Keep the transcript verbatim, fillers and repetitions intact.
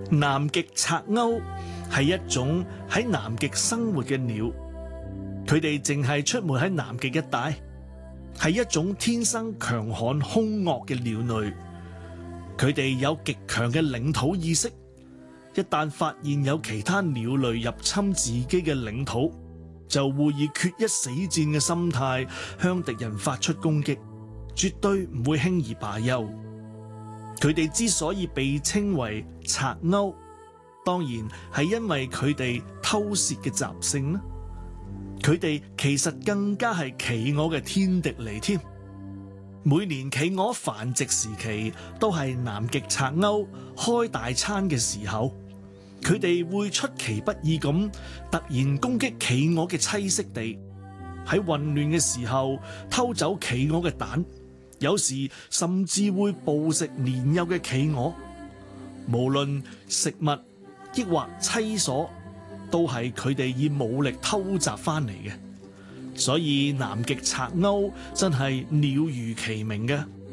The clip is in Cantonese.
南極賊鷗係一種喺南極生活嘅鳥，佢哋淨係出沒喺南極一帶，係一種天生強悍兇惡嘅鳥類。佢哋有極強嘅領土意識，一旦發現有其他鳥類入侵自己嘅領土，就會以決一死戰嘅心態向敵人發出攻擊，絕對唔會輕易罷休。佢哋之所以被稱為賊鷗，當然係因為佢哋偷竊嘅習性啦。佢哋其實更加係企鵝嘅天敵嚟添。每年企鵝繁殖時期都係南極賊鷗開大餐嘅時候，佢哋會出其不意咁突然攻擊企鵝嘅棲息地，喺混亂嘅時候偷走企鵝嘅蛋。有時甚至會捕食年幼嘅企鵝，無論食物抑或棲所，都係佢哋以武力偷襲翻嚟嘅。所以南極賊鷗真係鳥如其名嘅。